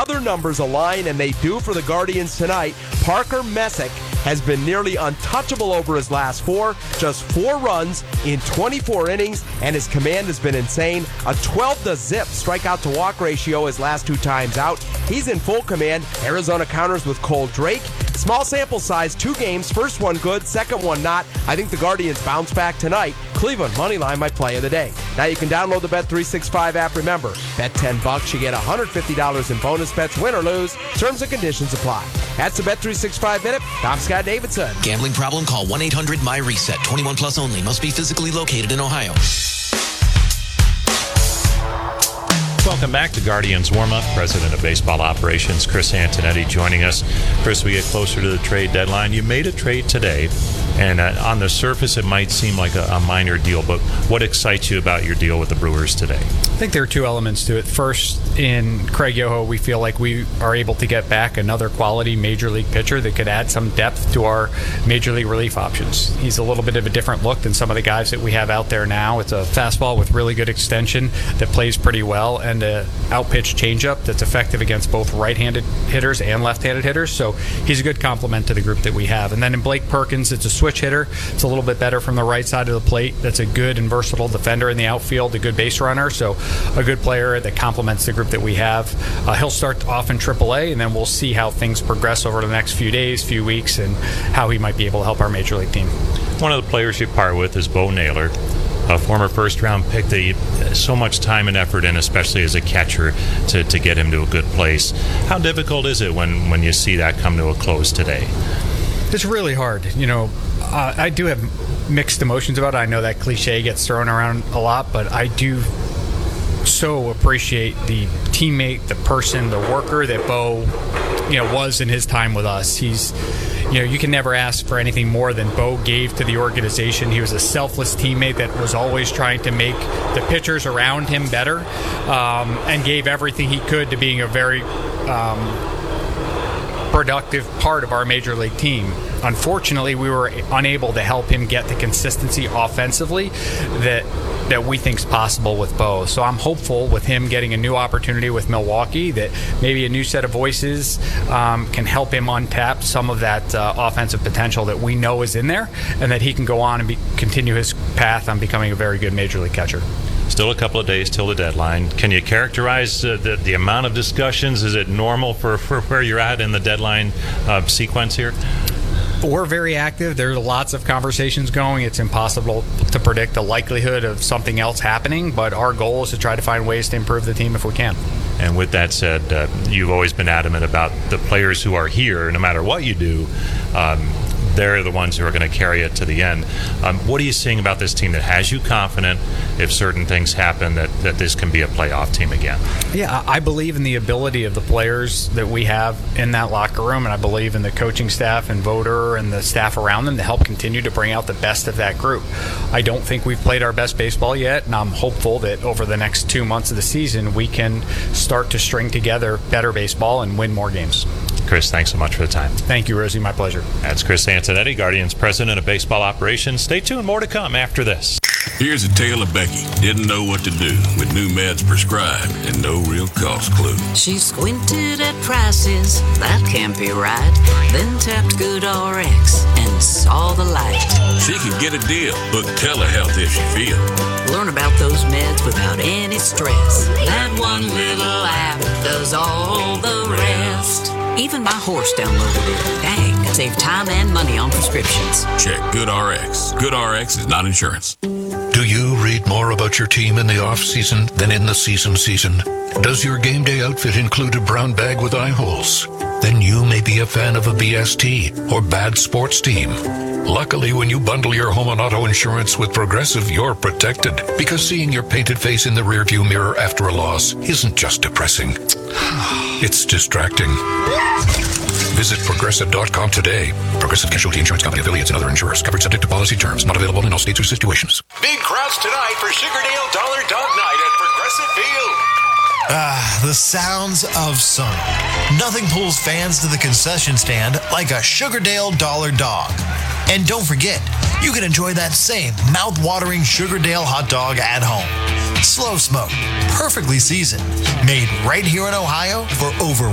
other numbers align, and they do for the Guardians tonight. Parker Messick has been nearly untouchable over his last 4, just 4 runs in 24 innings, and his command has been insane. A 12-0 strikeout-to-walk ratio his last 2 times out. He's in full command. Arizona counters with Cole Drake. Small sample size, 2 games. First one good, second one not. I think the Guardians bounce back tonight. Cleveland moneyline my play of the day. Now you can download the Bet365 app. Remember, bet $10, you get $150 in bonus bets, win or lose. Terms and conditions apply. That's the Bet365 Minute. I'm Scott Davidson. Gambling problem? Call 1-800-MY-RESET. 21 plus only. Must be physically located in Ohio. Welcome back to Guardians Warm-Up. President of Baseball Operations, Chris Antonetti, joining us. Chris, we get closer to the trade deadline. You made a trade today, and on the surface it might seem like a minor deal, but what excites you about your deal with the Brewers today? I think there are 2 elements to it. First, in Craig Yoho, we feel like we are able to get back another quality major league pitcher that could add some depth to our major league relief options. He's a little bit of a different look than some of the guys that we have out there now. It's a fastball with really good extension that plays pretty well, and an out-pitch changeup that's effective against both right-handed hitters and left-handed hitters. So he's a good complement to the group that we have. And then in Blake Perkins, it's a switch hitter. It's a little bit better from the right side of the plate. That's a good and versatile defender in the outfield, a good base runner. So a good player that complements the group that we have. He'll start off in AAA, and then we'll see how things progress over the next few days, few weeks, and how he might be able to help our major league team. One of the players you part with is Bo Naylor, a former first-round pick that you so much time and effort in, especially as a catcher, to get him to a good place. How difficult is it when you see that come to a close today? It's really hard. I do have mixed emotions about it. I know that cliche gets thrown around a lot, but I do so appreciate the teammate, the person, the worker that Bo, was in his time with us. He's, you can never ask for anything more than Bo gave to the organization. He was a selfless teammate that was always trying to make the pitchers around him better, and gave everything he could to being a very productive part of our major league team. Unfortunately, we were unable to help him get the consistency offensively that we think is possible with Bo. So I'm hopeful with him getting a new opportunity with Milwaukee that maybe a new set of voices can help him untap some of that offensive potential that we know is in there, and that he can go on and continue his path on becoming a very good major league catcher. Still a couple of days till the deadline. Can you characterize the amount of discussions? Is it normal for where you're at in the deadline sequence here? We're very active. There are lots of conversations going. It's impossible to predict the likelihood of something else happening, but our goal is to try to find ways to improve the team if we can. And with that said, you've always been adamant about the players who are here, no matter what you do, they're the ones who are going to carry it to the end. What are you seeing about this team that has you confident if certain things happen that this can be a playoff team again? Yeah, I believe in the ability of the players that we have in that locker room, and I believe in the coaching staff and Voter and the staff around them to help continue to bring out the best of that group. I don't think we've played our best baseball yet, and I'm hopeful that over the next 2 months of the season we can start to string together better baseball and win more games. Chris, thanks so much for the time. Thank you, Rosie. My pleasure. That's Chris Antonetti, Guardians President of Baseball Operations. Stay tuned. More to come after this. Here's a tale of Becky. Didn't know what to do with new meds prescribed and no real cost clue. She squinted at prices, that can't be right. Then tapped GoodRx and saw the light. She could get a deal. Book telehealth if she feel. Learn about those meds without any stress. That one little app does all the rest. Even my horse downloaded it. Dang, it saved time and money on prescriptions. Check GoodRx. GoodRx is not insurance. Do you read more about your team in the off-season than in the season? Does your game day outfit include a brown bag with eye holes? Then you may be a fan of a BST or bad sports team. Luckily, when you bundle your home and auto insurance with Progressive, you're protected. Because seeing your painted face in the rearview mirror after a loss isn't just depressing. It's distracting. Visit Progressive.com today. Progressive Casualty Insurance Company, affiliates, and other insurers. Covered subject to policy terms. Not available in all states or situations. Big crowds tonight for Sugardale Dollar Dog Night at Progressive Field. The sounds of summer. Nothing pulls fans to the concession stand like a Sugardale Dollar Dog. And don't forget, you can enjoy that same mouth-watering Sugardale hot dog at home. Slow smoked, perfectly seasoned, made right here in Ohio for over